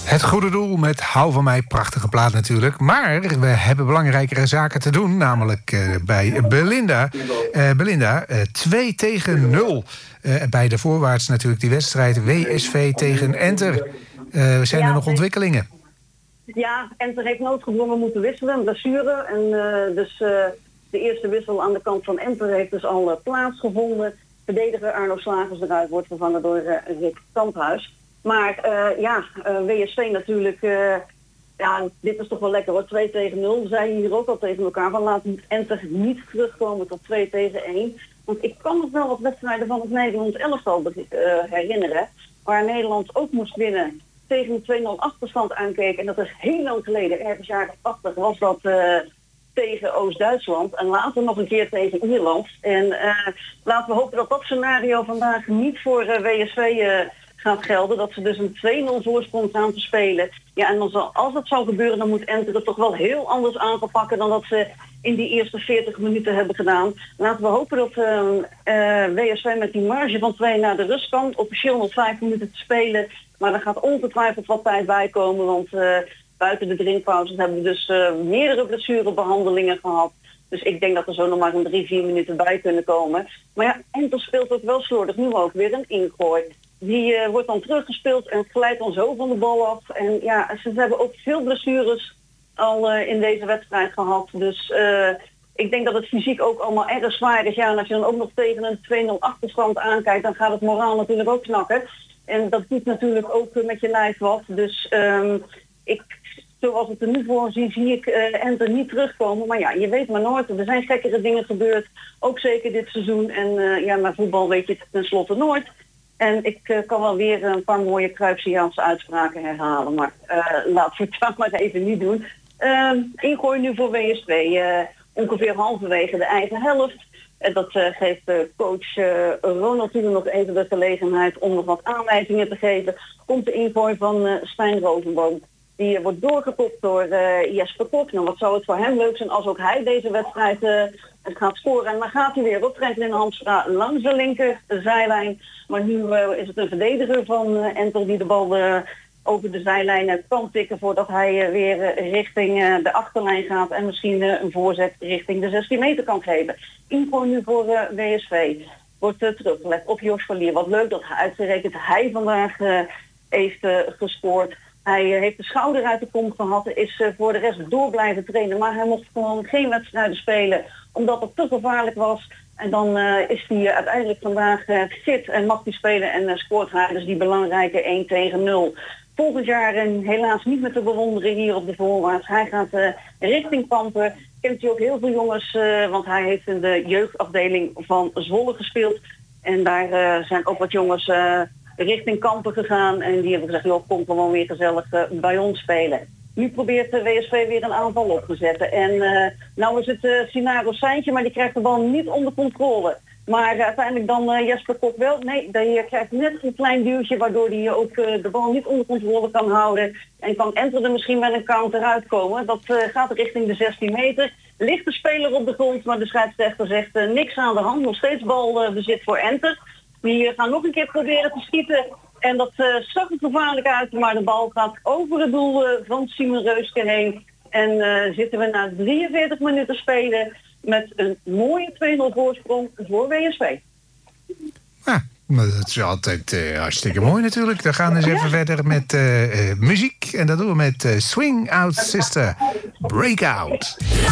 Het goede doel met Hou van mij, prachtige plaat natuurlijk. Maar we hebben belangrijkere zaken te doen, namelijk bij Belinda. Belinda, 2-0. Bij de voorwaarts natuurlijk die wedstrijd WSV tegen Enter. Zijn er nog ontwikkelingen? Ja, Enter heeft noodgedwongen moeten wisselen, een blessure. En dus de eerste wissel aan de kant van Enter heeft dus al plaatsgevonden. Verdediger Arno Slagers eruit wordt vervangen door Rick Kamphuis. Maar WSV natuurlijk, dit is toch wel lekker hoor, 2-0. We zeiden hier ook al tegen elkaar van laat Enter niet terugkomen tot 2-1. Want ik kan nog wel wat wedstrijden van het Nederlands elftal herinneren, waar Nederland ook moest winnen, tegen een 2-0 achterstand aankeek. En dat is heel lang geleden, ergens jaren 80, was dat tegen Oost-Duitsland en later nog een keer tegen Ierland. En laten we hopen dat dat scenario vandaag niet voor WSV gaat gelden. Dat ze dus een 2-0 voorsprong gaan te spelen. Ja, en als dat zou gebeuren, dan moet Enter het toch wel heel anders aan gaan pakken dan dat ze in die eerste 40 minuten hebben gedaan. Laten we hopen dat WSV met die marge van 2 naar de rust kan. Officieel nog 5 minuten te spelen. Maar er gaat ongetwijfeld wat tijd bij komen, want buiten de drinkpauzes hebben we dus meerdere blessurebehandelingen gehad. Dus ik denk dat er zo nog maar een 3-4 minuten bij kunnen komen. Maar ja, Enter speelt ook wel slordig. Nu ook weer een ingooi. Die wordt dan teruggespeeld en glijdt dan zo van de bal af. En ja, ze hebben ook veel blessures al in deze wedstrijd gehad. Dus ik denk dat het fysiek ook allemaal erg zwaar is. Ja, en als je dan ook nog tegen een 2-0 achterstand aankijkt, dan gaat het moraal natuurlijk ook knakken. En dat doet natuurlijk ook met je lijf wat. Dus zoals het er nu voor zie ik Enter niet terugkomen. Maar ja, je weet maar nooit. Er zijn gekkere dingen gebeurd. Ook zeker dit seizoen. En maar voetbal weet je tenslotte nooit. En ik kan wel weer een paar mooie Cruyffiaanse uitspraken herhalen. Maar laten we het dan maar even niet doen. Ingooi nu voor WSV. Ongeveer halverwege de eigen helft. En dat geeft coach Ronald hier nog even de gelegenheid om nog wat aanwijzingen te geven. Komt de ingooi van Stijn Rozenboom. Die wordt doorgekopt door Jesper Kok. Nou, wat zou het voor hem leuk zijn als ook hij deze wedstrijd gaat scoren. En dan gaat hij weer op Franklin Hamstra langs de linkerzijlijn. Maar nu is het een verdediger van Enter die de bal over de zijlijn kan tikken voordat hij weer richting de achterlijn gaat. En misschien een voorzet richting de 16 meter kan geven. Ingooi nu voor WSV. Wordt teruggelegd op Jos Verlier. Wat leuk dat uitgerekend hij vandaag heeft gescoord. Hij heeft de schouder uit de kom gehad, is voor de rest door blijven trainen. Maar hij mocht gewoon geen wedstrijden spelen, omdat het te gevaarlijk was. En dan is hij uiteindelijk vandaag fit en mag hij spelen en scoort hij dus die belangrijke 1-0. Volgend jaar helaas niet meer te bewonderen hier op de voorwaarts. Hij gaat richting Kampen. Kent hij ook heel veel jongens, want hij heeft in de jeugdafdeling van Zwolle gespeeld. En daar zijn ook wat jongens richting Kampen gegaan en die hebben gezegd, joh, kom gewoon weer gezellig bij ons spelen. Nu probeert de WSV weer een aanval op te zetten. En nou is het Sinaro Seintje, maar die krijgt de bal niet onder controle. Maar uiteindelijk dan Jesper Kok wel. Nee, die krijgt net een klein duwtje waardoor hij ook de bal niet onder controle kan houden. En kan Enter er misschien met een counter uitkomen. Dat gaat richting de 16 meter. Ligt de speler op de grond, maar de scheidsrechter zegt niks aan de hand. Nog steeds balbezit voor Enter. Die gaan nog een keer proberen te schieten. En dat zag er gevaarlijk uit, maar de bal gaat over het doel van Simon Reuske heen. En zitten we na 43 minuten spelen met een mooie 2-0 voorsprong voor WSV. Ja, maar dat is altijd hartstikke mooi natuurlijk. Dan gaan we eens even verder met muziek. En dat doen we met Swing Out Sister Breakout.